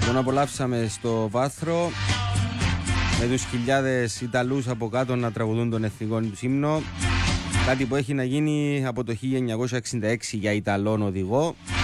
Τον απολαύσαμε στο Βάθρο με τους χιλιάδες Ιταλούς από κάτω να τραγουδούν τον εθνικό του ύμνο. Κάτι που έχει να γίνει από το 1966 για Ιταλόν οδηγό.